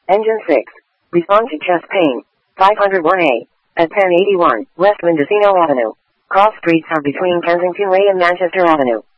Engine 6. Respond to chest pain. 501A. At 1081 West Mendocino Avenue. Cross streets are between Kensington Way and Manchester Avenue.